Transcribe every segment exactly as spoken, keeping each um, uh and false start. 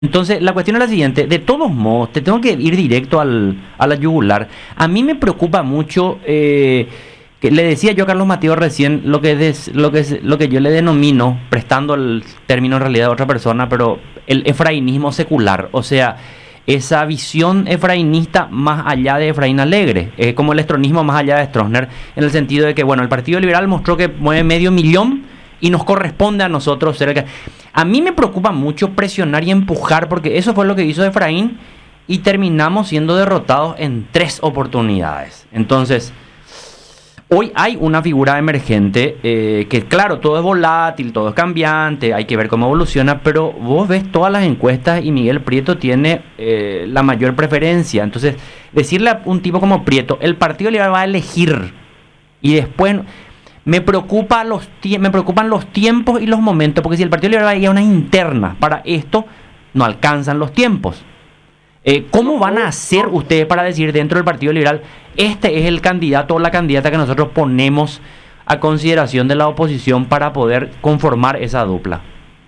Entonces, la cuestión es la siguiente, de todos modos, te tengo que ir directo al, a la yugular. A mí me preocupa mucho, eh, que le decía yo a Carlos Mateo recién, lo que, des, lo, que es, lo que yo le denomino, prestando el término en realidad a otra persona, pero el efrainismo secular, o sea, esa visión efrainista más allá de Efraín Alegre, eh, como el estronismo más allá de Stroessner, en el sentido de que, bueno, el Partido Liberal mostró que mueve medio millón y nos corresponde a nosotros ser el... A mí me preocupa mucho presionar y empujar, porque eso fue lo que hizo Efraín y terminamos siendo derrotados en tres oportunidades. Entonces, hoy hay una figura emergente eh, que, claro, todo es volátil, todo es cambiante, hay que ver cómo evoluciona, pero vos ves todas las encuestas y Miguel Prieto tiene eh, la mayor preferencia. Entonces, decirle a un tipo como Prieto, el Partido Liberal va a elegir y después... Me, preocupa los me preocupan los tiempos y los momentos, porque si el Partido Liberal hay una interna para esto, no alcanzan los tiempos. Eh, ¿Cómo van a hacer ustedes para decir dentro del Partido Liberal, este es el candidato o la candidata que nosotros ponemos a consideración de la oposición para poder conformar esa dupla?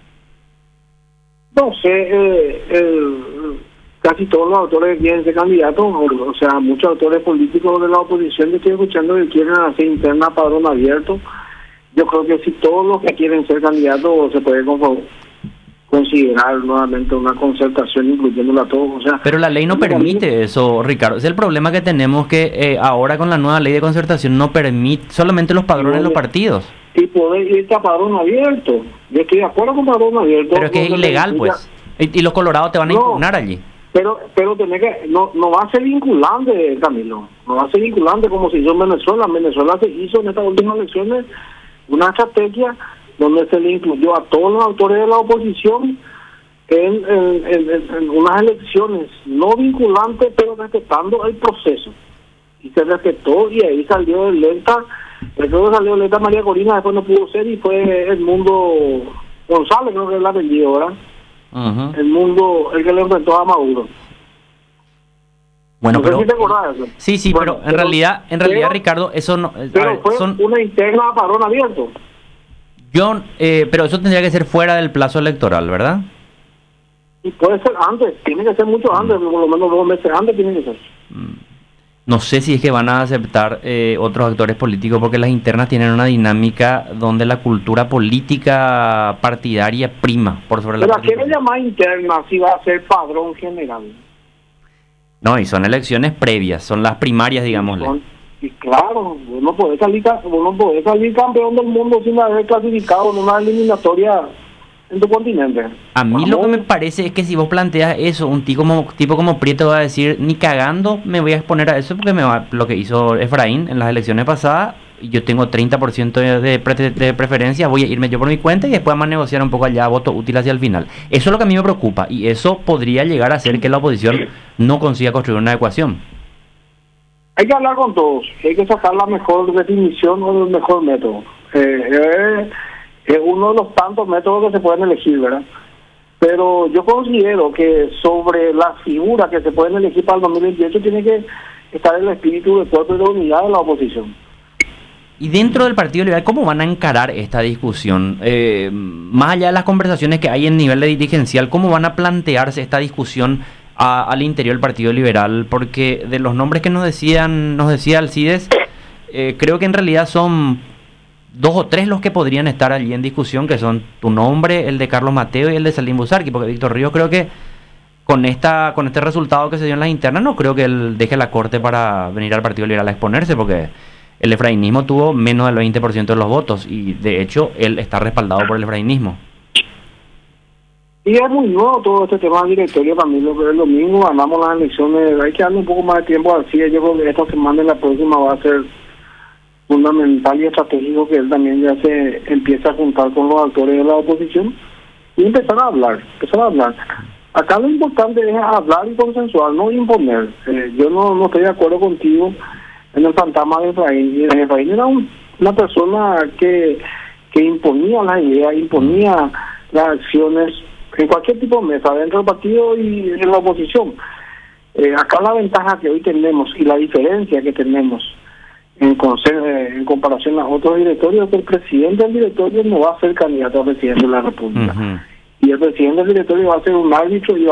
No sé, eh, eh, casi todos los autores que quieren ser candidatos, o, o sea, muchos autores políticos de la oposición que estoy escuchando que quieren hacer interna padrón abierto. Yo creo que si todos los que quieren ser candidatos se puede considerar nuevamente una concertación incluyéndola a todos. O sea, pero la ley no permite eso, Ricardo. Es el problema que tenemos, que eh, ahora con la nueva ley de concertación no permite solamente los padrones de los partidos. Y poder irte a padrón abierto. Yo estoy de acuerdo con padrón abierto. Pero es que es ilegal, pues. Y, y los colorados te van a impugnar allí. Pero pero tener que no no va a ser vinculante, Camilo. No va a ser vinculante como se hizo en Venezuela. En Venezuela se hizo en estas últimas elecciones una estrategia donde se le incluyó a todos los autores de la oposición en, en, en, en unas elecciones no vinculantes, pero respetando el proceso. Y se respetó y ahí salió electa, creo que salió electa María Corina, después no pudo ser y fue Edmundo González, creo que es el apellido, ¿verdad? Uh-huh. El mundo, el que le enfrentó a Maduro. Bueno, no pero sé si te acordás de eso. Sí, sí, bueno, pero en pero, realidad, en realidad, pero, Ricardo, eso no. Pero ver, fue son, una interna a padrón abierto. Yo, eh, pero eso tendría que ser fuera del plazo electoral, ¿verdad? Y puede ser antes, tiene que ser mucho antes, mm. por lo menos dos meses antes tiene que ser. Mm. No sé si es que van a aceptar eh, otros actores políticos, porque las internas tienen una dinámica donde la cultura política partidaria prima por sobre la... Pero ¿a qué le llama interna si va a ser padrón general? No, y son elecciones previas, son las primarias, digámosle. Y, y claro, vos no podés salir, vos no podés salir campeón del mundo sin haber clasificado en una eliminatoria en tu continente. A mí Vamos. Lo que me parece es que si vos planteas eso, un tipo como tipo como Prieto va a decir, ni cagando me voy a exponer a eso, porque me va, lo que hizo Efraín en las elecciones pasadas, yo tengo treinta por ciento de, de, pre, de preferencia, voy a irme yo por mi cuenta y después vamos a negociar un poco allá, voto útil hacia el final. Eso es lo que a mí me preocupa, y eso podría llegar a hacer que la oposición no consiga construir una ecuación. Hay que hablar con todos, hay que sacar la mejor definición o el mejor método. Eh, eh, es uno de los tantos métodos que se pueden elegir, ¿verdad? Pero yo considero que sobre las figuras que se pueden elegir para el dos mil veintiocho tiene que estar el espíritu de cuerpo y de unidad de la oposición. Y dentro del Partido Liberal, ¿cómo van a encarar esta discusión? Eh, más allá de las conversaciones que hay en nivel de dirigencial, ¿cómo van a plantearse esta discusión a, al interior del Partido Liberal? Porque de los nombres que nos decían, nos decía Alcides, eh, creo que en realidad son dos o tres los que podrían estar allí en discusión, que son tu nombre, el de Carlos Mateo y el de Salim Busarqui, porque Víctor Ríos creo que con esta con este resultado que se dio en las internas, no creo que él deje la corte para venir al Partido Liberal a exponerse, porque el efrainismo tuvo menos del veinte por ciento de los votos y de hecho él está respaldado por el efrainismo. Y es muy nuevo todo este tema del directorio, Camilo, que el domingo ganamos las elecciones, hay que darle un poco más de tiempo así. Yo creo que esta semana y la próxima va a ser fundamental y estratégico que él también ya se empieza a juntar con los actores de la oposición y empezar a hablar, empezar a hablar. Acá lo importante es hablar y consensuar, no imponer. Eh, yo no, no estoy de acuerdo contigo en el fantasma de Efraín. Efraín era un, una persona que, que imponía las ideas, imponía las acciones en cualquier tipo de mesa, dentro del partido y en la oposición. Eh, acá la ventaja que hoy tenemos y la diferencia que tenemos en, en comparación a otros directorios, que el presidente del directorio no va a ser candidato a presidente de la República. Uh-huh. y el presidente del directorio va a ser un árbitro y